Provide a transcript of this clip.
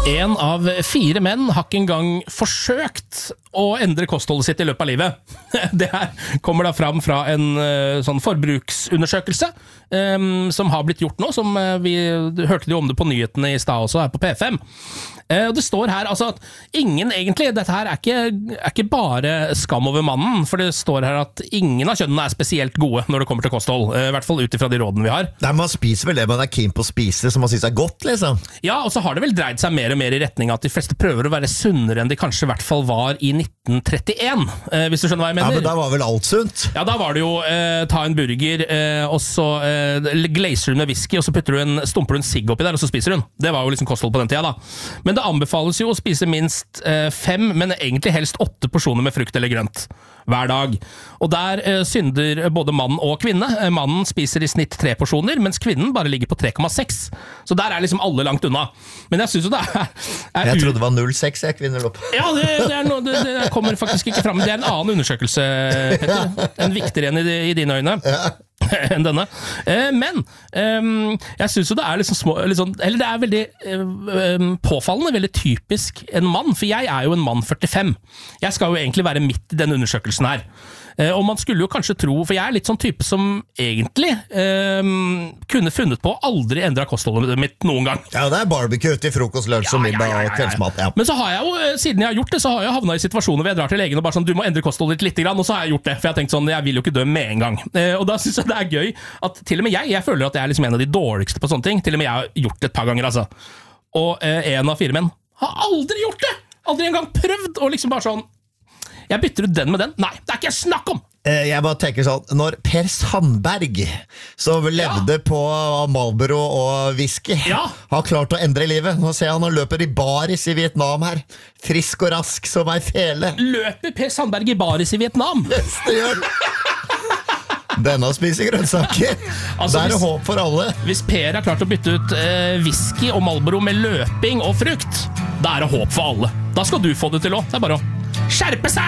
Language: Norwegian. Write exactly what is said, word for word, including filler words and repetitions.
En av fire menn har ikke engang forsøkt å endre kostholdet sitt i løpet av livet. Det her kommer da fram fra en uh, sånn forbruksundersøkelse um, som har blitt gjort nå, som uh, vi hørte jo om det på nyhetene i stad også her på P fem. Uh, og det står her altså at ingen egentlig, dette her er ikke, er ikke bare skam over mannen, for det står her at ingen av kjønnene er spesielt gode når det kommer til kosthold, uh, i hvert fall ut ifra de rådene vi har. Nei, man spiser vel det man er keen på å spise, som man synes er godt, liksom. Ja, og så har det vel dreid seg mer og mer i retning at de fleste prøver å være sunnere enn de kanskje i hvert fall var i nitten trettien, eh, hvis du skjønner hva jeg mener. Ja, men da var vel alt sunt? Ja, da var det jo eh, ta en burger, eh, og så eh, glaser du med whisky, og så putter du en, stumper du en sigg oppi der, og så spiser du den. Det var jo liksom kosthold på den tida da. Men det anbefales jo å spise minst eh, fem, men egentlig helst åtte porsjoner med frukt eller grønt hver dag. Og der eh, synder både mann og kvinne. Eh, mannen spiser i snitt tre porsjoner, mens kvinnen bare ligger på tre komma seks. Så der er liksom alle langt unna. Men jeg synes jo det er... er jeg trodde det var null komma seks, jeg, kvinner opp. Ja, det, det, er no, det, det kommer faktisk ikke frem. Det er en annen undersøkelse, Petter. En viktigere enn i, i dine øyne. Ja. enn denne. Eh, men eh, jeg synes jo det er liksom små, liksom, eller det er veldig eh, påfallende, veldig typisk en mann, for jeg er jo en mann førtifem. Jeg skal jo egentlig være midt i denne undersøkelsen her. Eh, og man skulle jo kanskje tro, for jeg er litt sånn type som egentlig eh, kunne funnet på aldri endre kostholdet mitt noen gang. Ja, det er barbecue til frokost, lunsj og middag og kveldsmat, ja. Men så har jeg jo, siden jeg har gjort det, så har jeg havnet i situasjoner hvor jeg drar til legen og bare sånn, du må endre kostholdet litt grann, og så har jeg gjort det, for jeg har tenkt sånn, jeg vil jo ikke dø med en gang. Eh, og da synes jeg det er gøy at til og med jeg, jeg føler at jeg er liksom en av de dårligste på sånne ting, til og med jeg har gjort det et par ganger, altså. Og eh, en av fire menn har aldri gjort det! Aldri engang prøvd, og liksom bare sånn, jeg bytter ut den med den. Nei, det er ikke jeg snakk om! Jeg bare tenker sånn, når Per Sandberg, som levde ja. på Marlboro og whisky, ja. har klart å endre livet. Nå ser jeg han og løper i baris i Vietnam her. Frisk og rask som ei fele. Løper Per Sandberg i baris i Vietnam? Yes, det gjør den. Denne spiser grønnsaker. Altså, det er håp for alle. Hvis Per har klart å bytte ut eh, whisky og Marlboro med løping og frukt, da er det håp for alle. Da skal du få det til også. Det er bare å skjerpe seg!